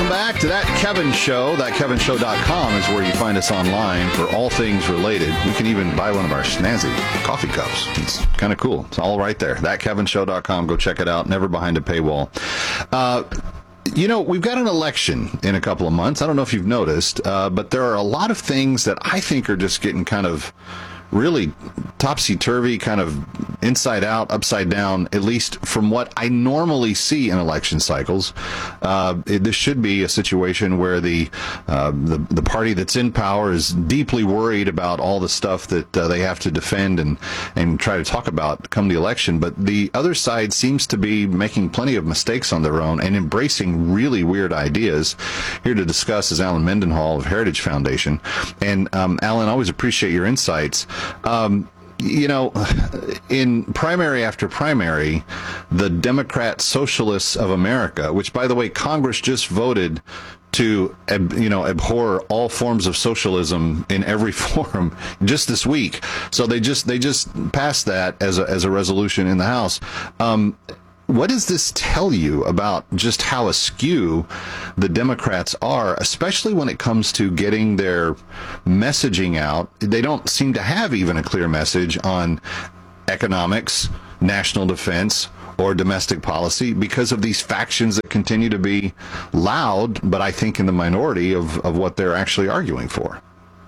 Welcome back to That Kevin Show. ThatKevinShow.com is where you find us online for all things related. You can even buy one of our snazzy coffee cups. It's kind of cool. It's all right there. ThatKevinShow.com. Go check it out. Never behind a paywall. We've got an election in a couple of months. I don't know if you've noticed, but there are a lot of things that I think are just getting kind of really topsy-turvy, kind of inside out, upside down, at least from what I normally see in election cycles. This should be a situation where the party that's in power is deeply worried about all the stuff that they have to defend and try to talk about come the election. But the other side seems to be making plenty of mistakes on their own and embracing really weird ideas. Here to discuss is Alan Mendenhall of Heritage Foundation. And Alan, I always appreciate your insights. In primary after primary, the Democrat Socialists of America, which, by the way, Congress just voted to, abhor all forms of socialism in every form just this week. So they just passed that as a resolution in the House. What does this tell you about just how askew the Democrats are, especially when it comes to getting their messaging out? They don't seem to have even a clear message on economics, national defense, or domestic policy because of these factions that continue to be loud, but I think in the minority of what they're actually arguing for.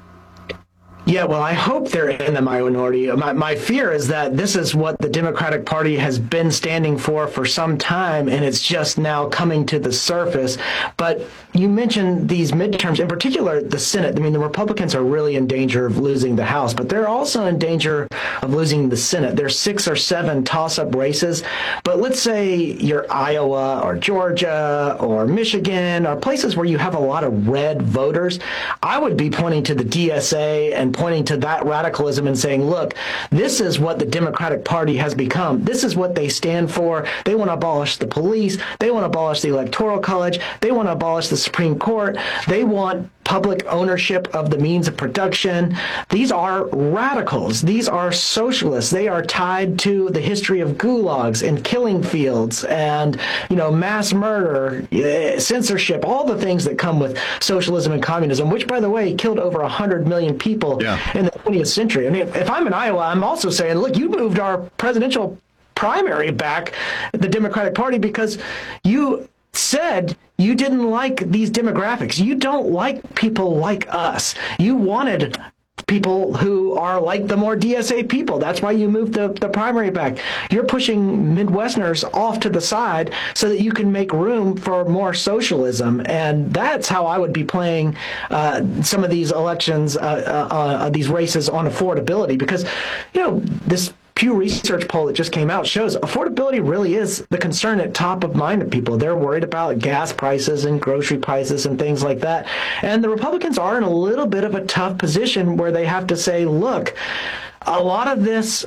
Yeah, well, I hope they're in the minority. My fear is that this is what the Democratic Party has been standing for some time, and it's just now coming to the surface. But you mentioned these midterms, in particular the Senate. I mean, the Republicans are really in danger of losing the House, but they're also in danger of losing the Senate. There's 6 or 7 toss-up races, but let's say you're Iowa or Georgia or Michigan or places where you have a lot of red voters. I would be pointing to the DSA and pointing to that radicalism and saying, look, this is what the Democratic Party has become. This is what they stand for. They want to abolish the police. They want to abolish the Electoral College. They want to abolish the Supreme Court. They want public ownership of the means of production. These are radicals. These are socialists. They are tied to the history of gulags and killing fields and, mass murder, censorship, all the things that come with socialism and communism, which, by the way, killed over 100 million people in the 20th century. I mean, if I'm in Iowa, I'm also saying, look, you moved our presidential primary back, the Democratic Party, because you said you didn't like these demographics. You don't like people like us. You wanted people who are like the more DSA people. That's why you moved the primary back. You're pushing Midwesterners off to the side so that you can make room for more socialism. And that's how I would be playing some of these elections, these races on affordability. Because, this Pew Research poll that just came out shows affordability really is the concern at top of mind of people. They're worried about gas prices and grocery prices and things like that. And the Republicans are in a little bit of a tough position where they have to say, look, a lot of this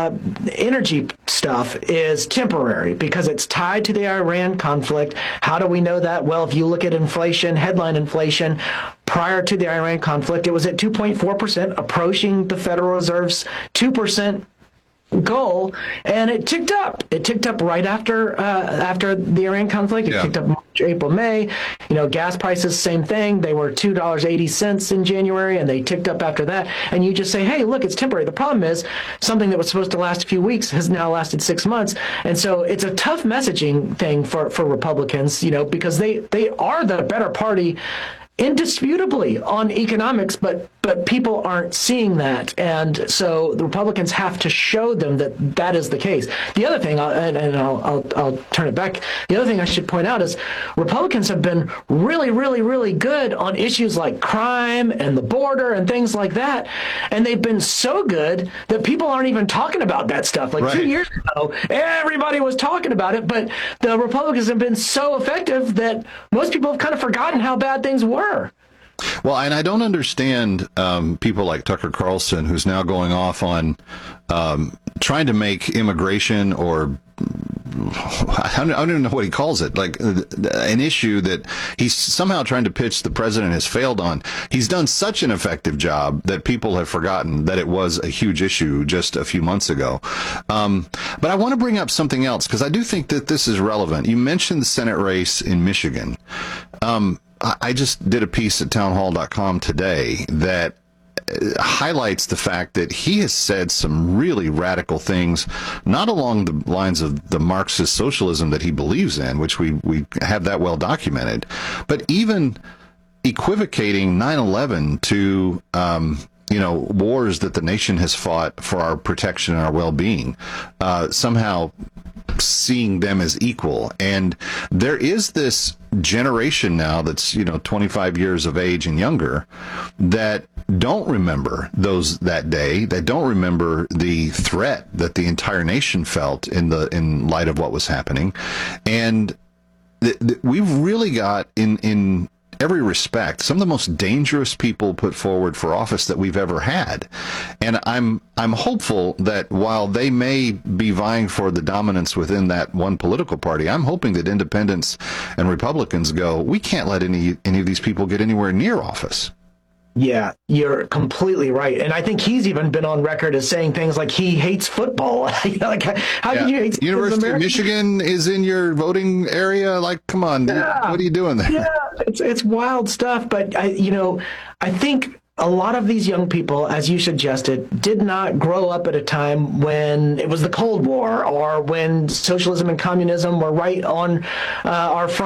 energy stuff is temporary because it's tied to the Iran conflict. How do we know that? Well, if you look at inflation, headline inflation, prior to the Iran conflict, it was at 2.4%, approaching the Federal Reserve's 2% goal, and it ticked up. It ticked up right after the Iran conflict. It ticked up March, April, May. Gas prices, same thing. They were $2.80 in January, and they ticked up after that. And you just say, hey, look, it's temporary. The problem is something that was supposed to last a few weeks has now lasted 6 months. And so it's a tough messaging thing for Republicans, because they are the better party indisputably on economics, but people aren't seeing that. And so the Republicans have to show them that that is the case. The other thing, I'll turn it back, the other thing I should point out is Republicans have been really, really, really good on issues like crime and the border and things like that. And they've been so good that people aren't even talking about that stuff. Like 2 years ago, everybody was talking about it, but the Republicans have been so effective that most people have kind of forgotten how bad things were. Well, and I don't understand people like Tucker Carlson, who's now going off on trying to make immigration or I don't even know what he calls it, like an issue that he's somehow trying to pitch the president has failed on. He's done such an effective job that people have forgotten that it was a huge issue just a few months ago. But I want to bring up something else because I do think that this is relevant. You mentioned the Senate race in Michigan. I just did a piece at townhall.com today that highlights the fact that he has said some really radical things, not along the lines of the Marxist socialism that he believes in, which we have that well documented, but even equivocating 9/11 to wars that the nation has fought for our protection and our well-being, somehow seeing them as equal. And there is this generation now that's 25 years of age and younger that don't remember that day, that don't remember the threat that the entire nation felt in light of what was happening. And we've really got in every respect some of the most dangerous people put forward for office that we've ever had. And I'm hopeful that while they may be vying for the dominance within that one political party, I'm hoping that independents and Republicans go, we can't let any of these people get anywhere near office. Yeah, you're completely right. And I think he's even been on record as saying things like he hates football. Like, how can you hate University of Michigan is in your voting area? Like, come on, dude, what are you doing there? Yeah, it's wild stuff. But, I think a lot of these young people, as you suggested, did not grow up at a time when it was the Cold War or when socialism and communism were right on our front